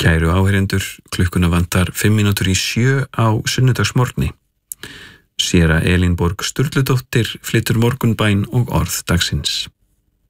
Kæru áheyrendur, klukkuna vantar 5 mínútur í 7 á sunnudagsmorgni. Séra Elínborg Sturludóttir flytur morgunbæn og orð dagsins.